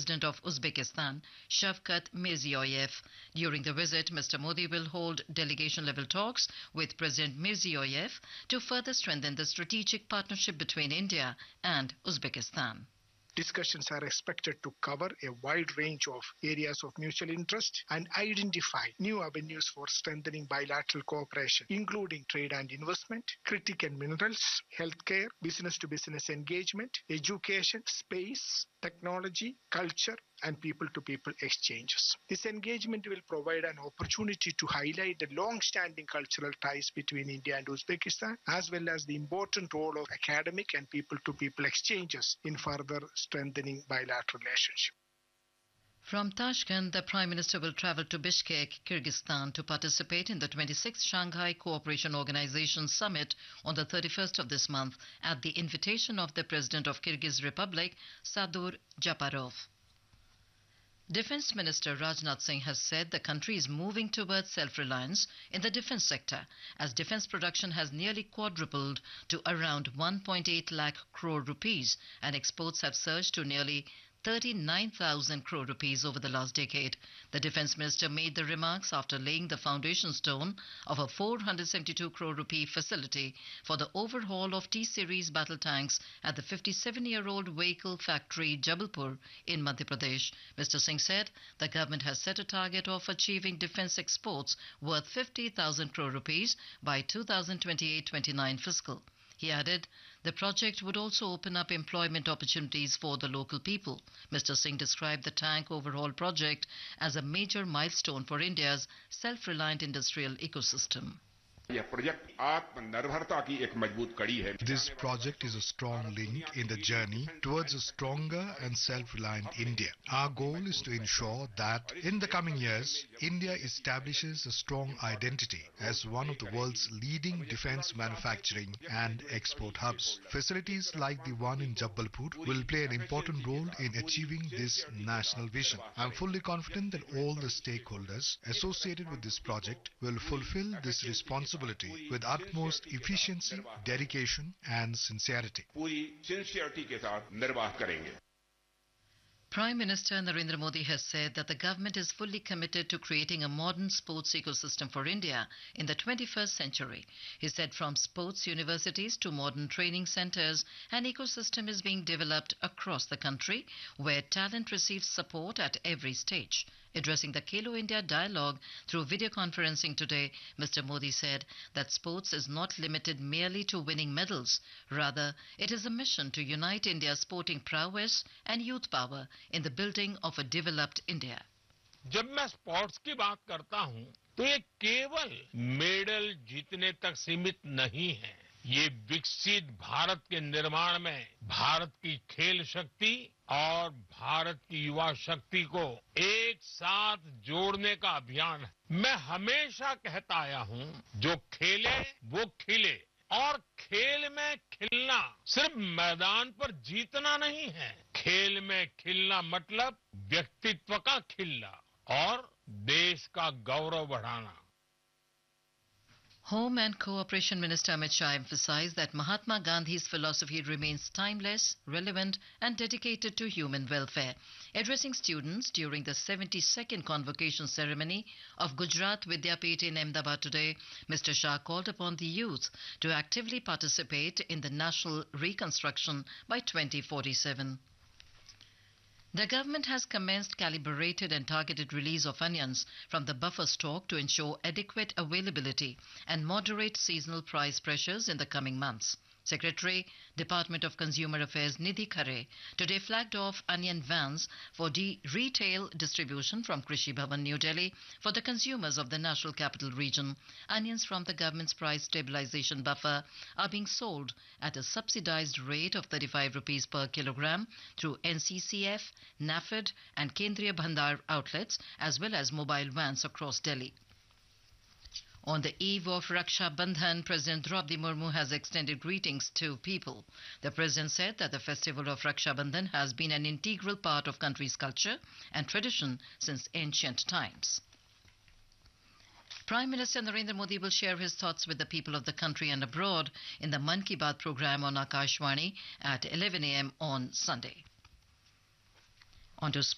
President of Uzbekistan, Shavkat Mirziyoyev. During the visit, Mr. Modi will hold delegation-level talks with President Mirziyoyev to further strengthen the strategic partnership between India and Uzbekistan. Discussions are expected to cover a wide range of areas of mutual interest and identify new avenues for strengthening bilateral cooperation, including trade and investment, critical minerals, healthcare, business-to-business engagement, education, space, technology, culture, and people-to-people exchanges. This engagement will provide an opportunity to highlight the long-standing cultural ties between India and Uzbekistan, as well as the important role of academic and people-to-people exchanges in further strengthening bilateral relationship. From Tashkent, the Prime Minister will travel to Bishkek, Kyrgyzstan to participate in the 26th Shanghai Cooperation Organization Summit on the 31st of this month at the invitation of the President of Kyrgyz Republic, Sadur Japarov. Defence Minister Rajnath Singh has said the country is moving towards self-reliance in the defence sector as defence production has nearly quadrupled to around 1.8 lakh crore rupees and exports have surged to nearly 39,000 crore rupees over the last decade. The Defence Minister made the remarks after laying the foundation stone of a 472 crore rupee facility for the overhaul of T-Series battle tanks at the 57-year-old vehicle factory Jabalpur in Madhya Pradesh. Mr. Singh said the government has set a target of achieving defence exports worth 50,000 crore rupees by 2028-29 fiscal. He added the project would also open up employment opportunities for the local people. Mr. Singh described the tank overhaul project as a major milestone for India's self-reliant industrial ecosystem. This project is a strong link in the journey towards a stronger and self-reliant India. Our goal is to ensure that in the coming years, India establishes a strong identity as one of the world's leading defense manufacturing and export hubs. Facilities like the one in Jabalpur will play an important role in achieving this national vision. I am fully confident that all the stakeholders associated with this project will fulfill this responsibility with utmost efficiency, dedication and sincerity. Prime Minister Narendra Modi has said that the government is fully committed to creating a modern sports ecosystem for India in the 21st century. He said from sports universities to modern training centers, an ecosystem is being developed across the country where talent receives support at every stage. Addressing the Khelo India dialogue through video conferencing today, Mr. Modi said that sports is not limited merely to winning medals. Rather, it is a mission to unite India's sporting prowess and youth power in the building of a developed India. जब मैं sports की बात करता हूं तो ये केवल medal जीतने तक सीमित नहीं है। ये विकसित भारत के निर्माण में भारत की खेल शक्ति और भारत की युवा शक्ति को एक साथ जोड़ने का अभियान है। मैं हमेशा कहता आया हूं जो खेले वो खिले और खेल में खिलना सिर्फ मैदान पर जीतना नहीं है। खेल में खिलना मतलब व्यक्तित्व का खिलना और देश का गौरव बढ़ाना। Home and Cooperation Minister Amit Shah emphasized that Mahatma Gandhi's philosophy remains timeless, relevant and dedicated to human welfare. Addressing students during the 72nd convocation ceremony of Gujarat Vidyapeeth in Ahmedabad today, Mr. Shah called upon the youth to actively participate in the national reconstruction by 2047. The government has commenced calibrated and targeted release of onions from the buffer stock to ensure adequate availability and moderate seasonal price pressures in the coming months. Secretary, Department of Consumer Affairs Nidhi Khare today flagged off onion vans for retail distribution from Krishi Bhavan, New Delhi for the consumers of the National Capital Region. Onions from the government's price stabilization buffer are being sold at a subsidized rate of 35 rupees per kilogram through NCCF, NAFED and Kendriya Bhandar outlets as well as mobile vans across Delhi. On the eve of Raksha Bandhan, President Draupadi Murmu has extended greetings to people. The President said that the festival of Raksha Bandhan has been an integral part of country's culture and tradition since ancient times. Prime Minister Narendra Modi will share his thoughts with the people of the country and abroad in the Mann Ki Baat program on Akashvani at 11 a.m. on Sunday. On to